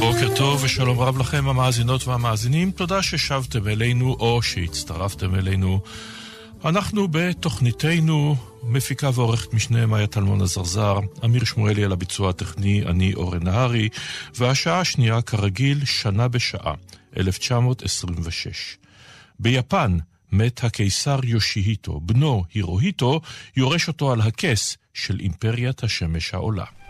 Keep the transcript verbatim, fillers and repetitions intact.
בוקר טוב ושלום רב לכם המאזינות והמאזינים, תודה ששבתם אלינו או שהצטרפתם אלינו. אנחנו בתוכניתנו, מפיקה ועורכת משנה מאיה טלמון הזרזר, אמיר שמואלי על הביצוע הטכני, אני אורן נהרי, והשעה השנייה כרגיל שנה בשעה, אלף תשע מאות עשרים ושש. ביפן מת הקיסר יושיהיטו, בנו הירוהיטו יורש אותו על הכס של אימפריית השמש העולה.